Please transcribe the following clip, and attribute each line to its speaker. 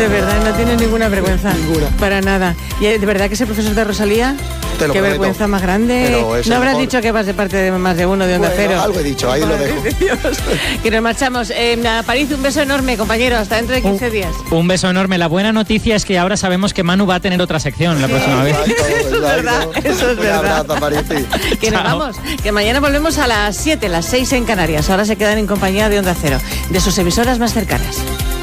Speaker 1: De verdad, no tiene ninguna vergüenza.
Speaker 2: Ninguna.
Speaker 1: Para nada. ¿Y de verdad que ese profesor de Rosalía?
Speaker 2: Te lo
Speaker 1: Qué
Speaker 2: prometo.
Speaker 1: vergüenza más grande. No habrás dicho que vas de parte de más de uno de Onda Cero.
Speaker 2: Algo he dicho, ahí lo dejo.
Speaker 1: Dios. Que nos marchamos. A París, un beso enorme, compañero. Hasta dentro de 15 días.
Speaker 3: Un beso enorme. La buena noticia es que ahora sabemos que Manu va a tener otra sección la próxima vez.
Speaker 1: Eso es verdad, eso es verdad.
Speaker 2: Un abrazo, Parisi.
Speaker 1: Que nos vamos, que mañana volvemos a las 7, las 6 en Canarias. Ahora se quedan en compañía de Onda Cero, de sus emisoras más cercanas.